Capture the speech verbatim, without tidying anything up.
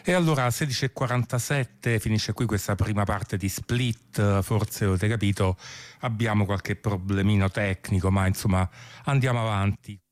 E allora a sedici e quarantasette finisce qui questa prima parte di Split. Forse avete capito, abbiamo qualche problemino tecnico, ma insomma andiamo avanti.